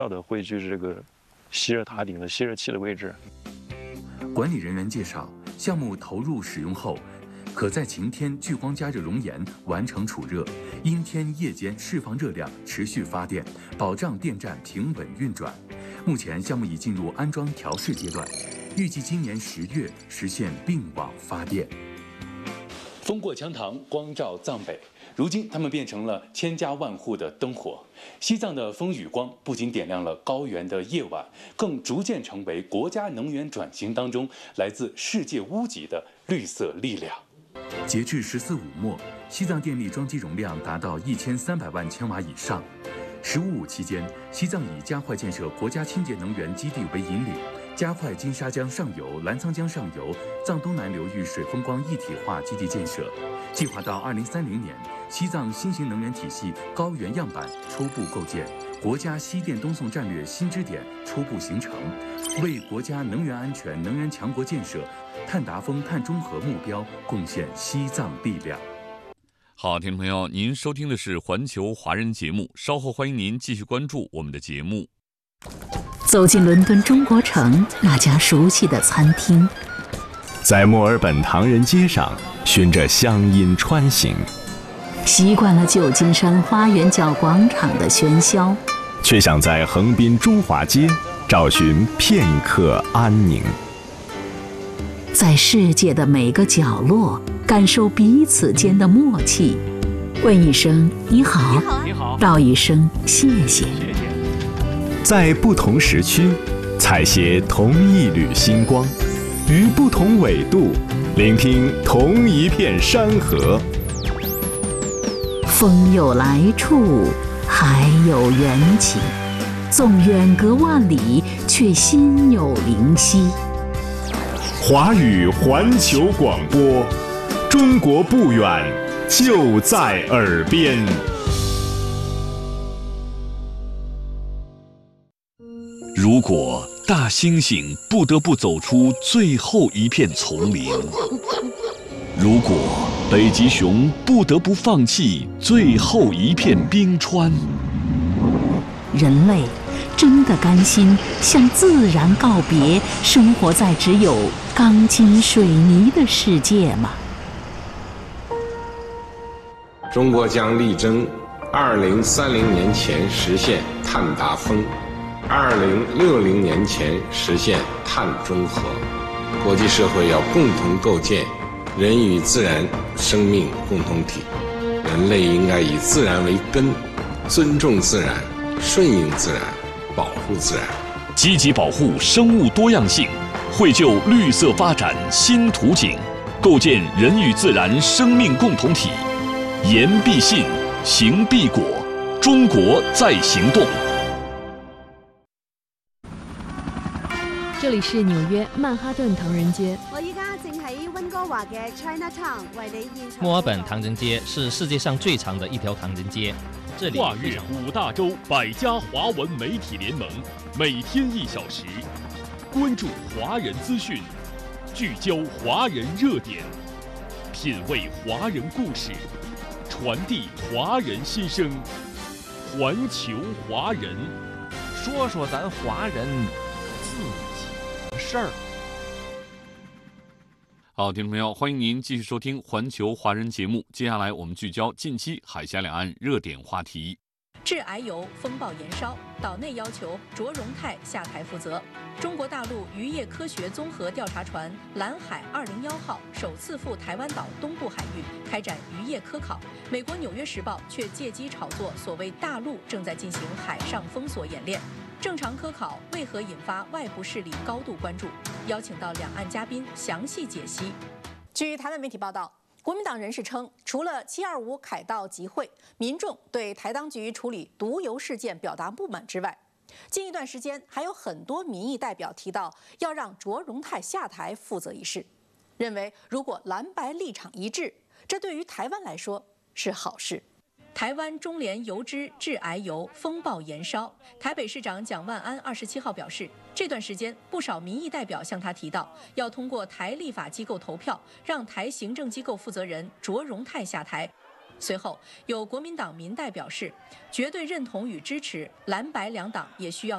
要的汇聚这个吸热塔顶的吸热器的位置。 管理人员介绍，项目投入使用后，可在晴天聚光加热熔岩完成储热，阴天夜间释放热量，持续发电，保障电站平稳运转。目前项目已进入安装调试阶段，预计今年10月实现并网发电。 风过羌塘，光照藏北。如今，它们变成了千家万户的灯火。西藏的风雨光不仅点亮了高原的夜晚，更逐渐成为国家能源转型当中来自世界屋脊的绿色力量。 截至14/5末，西藏电力装机容量达到1300万千瓦以上。15/5期间，西藏以加快建设国家清洁能源基地为引领，加快金沙江上游、澜沧江上游、藏东南流域水风光一体化基地建设。计划到2030年，西藏新型能源体系高原样板初步构建，国家西电东送战略新支点初步形成，为国家能源安全、能源强国建设、碳达峰、碳中和目标贡献西藏力量。 好，听众朋友，您收听的是环球华人节目，稍后欢迎您继续关注我们的节目。 走进伦敦中国城那家熟悉的餐厅， 在墨尔本唐人街上循着乡音穿行， 习惯了旧金山花园角广场的喧嚣， 却想在横滨中华街找寻片刻安宁。 在世界的每个角落感受彼此间的默契，问一声你好，道一声谢谢。 在不同时区采撷同一缕星光，于不同纬度聆听同一片山河。 风有来处，海有缘起，纵远隔万里，却心有灵犀。 华语环球广播，中国不远，就在耳边。 如果大猩猩不得不走出最后一片丛林，如果北极熊不得不放弃最后一片冰川， 人类真的甘心向自然告别，生活在只有钢筋水泥的世界吗？ 中国将力争2030年前实现碳达峰，2060年前实现碳中和。国际社会要共同构建人与自然生命共同体，人类应该以自然为根，尊重自然，顺应自然，保护自然， 积极保护生物多样性，绘就绿色发展新图景，构建人与自然生命共同体。言必信，行必果，中國在行動。 這裡是紐約曼哈頓唐人街。 我依家正喺溫哥華嘅 Chinatown 為你現場。 墨爾本唐人街是世界上最長的一條唐人街。這裡跨越5大洲100家華文媒體聯盟，每天1小時，關注華人資訊，聚焦華人熱點，品味華人故事，傳遞華人心聲。環球華人， 說說咱華人自己的事兒。 好，听众朋友，欢迎您继续收听环球华人节目。接下来我们聚焦近期海峡两岸热点话题。 致癌油风暴延烧，岛内要求卓荣泰下台负责。中国大陆渔业科学综合调查船蓝海201号首次赴台湾岛东部海域开展渔业科考。美国《纽约时报》却借机炒作所谓大陆正在进行海上封锁演练。正常科考为何引发外部势力高度关注？邀请到两岸嘉宾详细解析。据台湾媒体报道，国民党人士称，除了725凯道集会，民众对台当局处理毒油事件表达不满之外，近一段时间还有很多民意代表提到要让卓荣泰下台负责一事，认为如果蓝白立场一致，这对于台湾来说是好事。台湾中联油脂致癌油风暴延烧，台北市长蒋万安27号表示，这段时间不少民意代表向他提到，要通过台立法机构投票，让台行政机构负责人卓荣泰下台。随后，有国民党民代表示，绝对认同与支持蓝白两党也需要